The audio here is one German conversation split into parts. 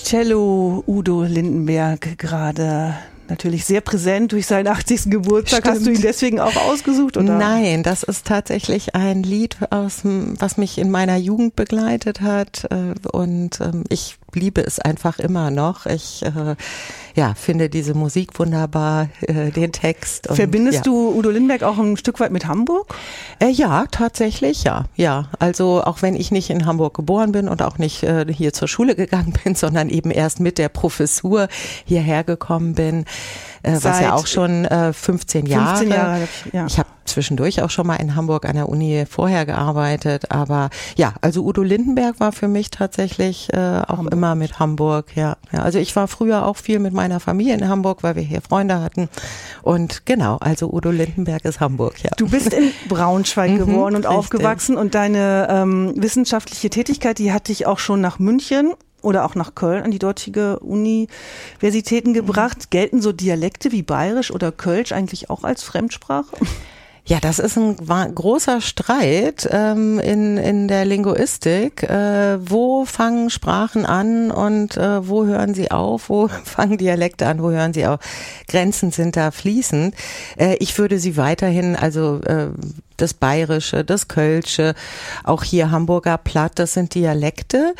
Cello Udo Lindenberg, gerade natürlich sehr präsent durch seinen 80. Geburtstag. Stimmt. Hast du ihn deswegen auch ausgesucht, oder? Nein, das ist tatsächlich ein Lied, was mich in meiner Jugend begleitet hat, und ich liebe es einfach immer noch. Ich finde diese Musik wunderbar, den Text. Und, verbindest du Udo Lindenberg auch ein Stück weit mit Hamburg? Ja, tatsächlich, ja. Also auch wenn ich nicht in Hamburg geboren bin und auch nicht hier zur Schule gegangen bin, sondern eben erst mit der Professur hierher gekommen bin, was ja auch schon 15 Jahre. 15 Jahre, ja. Ich habe zwischendurch auch schon mal in Hamburg an der Uni vorher gearbeitet, aber ja, also Udo Lindenberg war für mich tatsächlich auch immer mit Hamburg, ja. Also ich war früher auch viel mit meiner Familie in Hamburg, weil wir hier Freunde hatten, und genau, also Udo Lindenberg ist Hamburg, ja. Du bist in Braunschweig geboren und richtig. aufgewachsen, und deine wissenschaftliche Tätigkeit, die hat dich auch schon nach München oder auch nach Köln an die dortige Universitäten gebracht. Gelten so Dialekte wie Bayerisch oder Kölsch eigentlich auch als Fremdsprache? Ja, das ist ein großer Streit in der Linguistik. Wo fangen Sprachen an und wo hören sie auf? Wo fangen Dialekte an? Wo hören sie auf? Grenzen sind da fließend. Ich würde sie weiterhin, also das Bayerische, das Kölsche, auch hier Hamburger Platt, das sind Dialekte,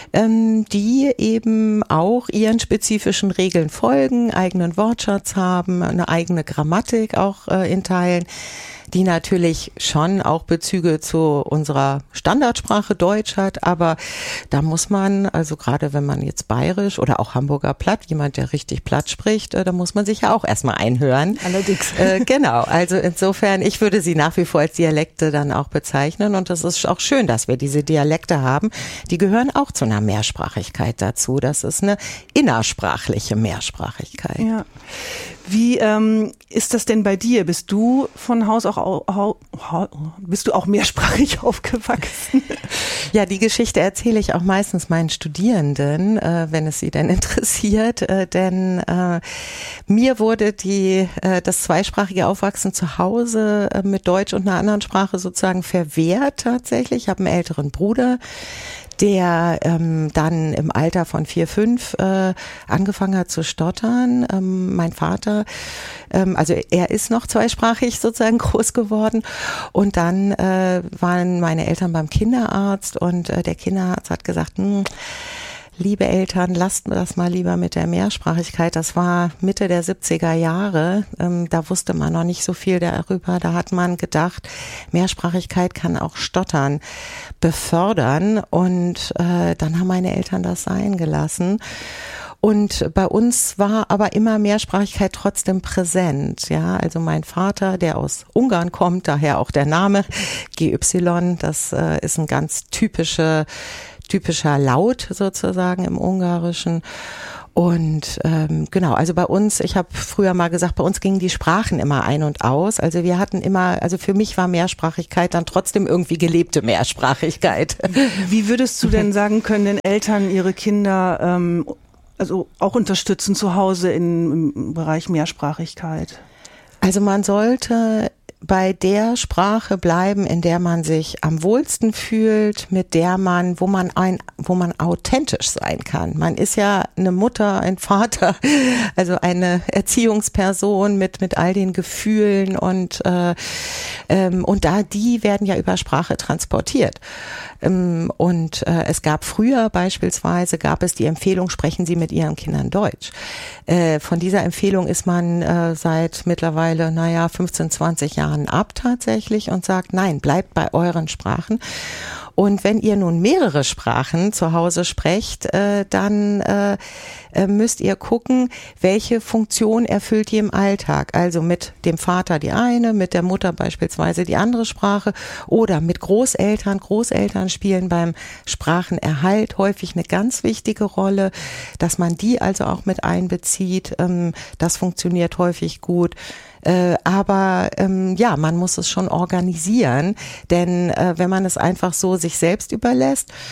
die eben auch ihren spezifischen Regeln folgen, eigenen Wortschatz haben, eine eigene Grammatik auch in Teilen, die natürlich schon auch Bezüge zu unserer Standardsprache Deutsch hat, aber da muss man, also gerade wenn man jetzt Bayerisch oder auch Hamburger Platt, jemand, der richtig Platt spricht, da muss man sich ja auch erstmal einhören. Allerdings. Genau, also insofern, ich würde sie nach wie vor als Dialekte dann auch bezeichnen, und das ist auch schön, dass wir diese Dialekte haben. Die gehören auch zu einer Mehrsprachigkeit dazu. Das ist eine innersprachliche Mehrsprachigkeit. Ja. Wie ist das denn bei dir? Bist du von Haus bist du auch mehrsprachig aufgewachsen? Ja, die Geschichte erzähle ich auch meistens meinen Studierenden, wenn es sie denn interessiert, denn mir wurde das zweisprachige Aufwachsen zu Hause mit Deutsch und einer anderen Sprache sozusagen verwehrt tatsächlich. Ich habe einen älteren Bruder, der dann im Alter von 4, 5 angefangen hat zu stottern. Mein Vater, also er ist noch zweisprachig sozusagen groß geworden, und dann waren meine Eltern beim Kinderarzt, und der Kinderarzt hat gesagt, liebe Eltern, lasst das mal lieber mit der Mehrsprachigkeit. Das war Mitte der 70er Jahre. Da wusste man noch nicht so viel darüber. Da hat man gedacht, Mehrsprachigkeit kann auch Stottern befördern. Und dann haben meine Eltern das sein gelassen. Und bei uns war aber immer Mehrsprachigkeit trotzdem präsent. Ja, also mein Vater, der aus Ungarn kommt, daher auch der Name GY, das ist ein ganz typischer Laut sozusagen im Ungarischen. Und genau, also bei uns, ich habe früher mal gesagt, bei uns gingen die Sprachen immer ein und aus. Also wir hatten immer, also für mich war Mehrsprachigkeit dann trotzdem irgendwie gelebte Mehrsprachigkeit. Wie würdest du denn sagen, können denn Eltern ihre Kinder also auch unterstützen zu Hause im Bereich Mehrsprachigkeit? Also man sollte bei der Sprache bleiben, in der man sich am wohlsten fühlt, mit der wo man authentisch sein kann. Man ist ja eine Mutter, ein Vater, also eine Erziehungsperson mit all den Gefühlen, und die werden ja über Sprache transportiert. Und es gab früher beispielsweise, die Empfehlung, sprechen Sie mit Ihren Kindern Deutsch. Von dieser Empfehlung ist man seit mittlerweile, 15, 20 Jahren ab tatsächlich und sagt, nein, bleibt bei euren Sprachen. Und wenn ihr nun mehrere Sprachen zu Hause sprecht, dann müsst ihr gucken, welche Funktion erfüllt ihr im Alltag. Also mit dem Vater die eine, mit der Mutter beispielsweise die andere Sprache, oder mit Großeltern. Großeltern spielen beim Sprachenerhalt häufig eine ganz wichtige Rolle, dass man die also auch mit einbezieht. Das funktioniert häufig gut. Aber man muss es schon organisieren, denn wenn man es einfach so sich selbst überlässt,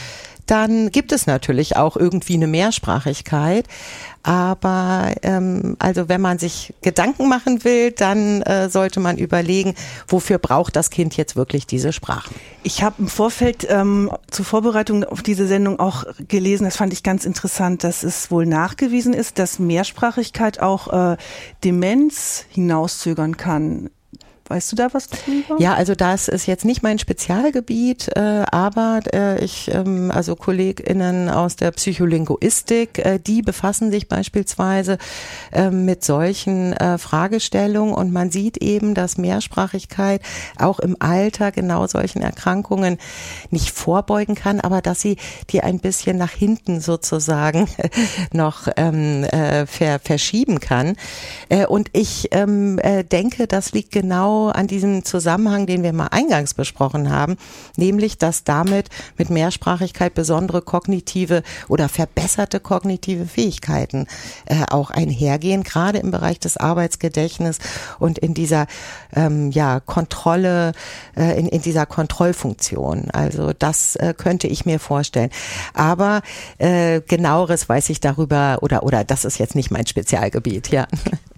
dann gibt es natürlich auch irgendwie eine Mehrsprachigkeit. Aber also wenn man sich Gedanken machen will, dann sollte man überlegen, wofür braucht das Kind jetzt wirklich diese Sprachen. Ich habe im Vorfeld zur Vorbereitung auf diese Sendung auch gelesen, das fand ich ganz interessant, dass es wohl nachgewiesen ist, dass Mehrsprachigkeit auch Demenz hinauszögern kann. Weißt du da was drüber? Ja, also das ist jetzt nicht mein Spezialgebiet, aber also KollegInnen aus der Psycholinguistik, die befassen sich beispielsweise mit solchen Fragestellungen und man sieht eben, dass Mehrsprachigkeit auch im Alter genau solchen Erkrankungen nicht vorbeugen kann, aber dass sie die ein bisschen nach hinten sozusagen noch verschieben kann. Und ich denke, das liegt genau an diesem Zusammenhang, den wir mal eingangs besprochen haben, nämlich, dass damit mit Mehrsprachigkeit besondere kognitive oder verbesserte kognitive Fähigkeiten auch einhergehen, gerade im Bereich des Arbeitsgedächtnisses und in dieser Kontrolle, in dieser Kontrollfunktion. Also das könnte ich mir vorstellen. Aber genaueres weiß ich darüber oder das ist jetzt nicht mein Spezialgebiet, ja.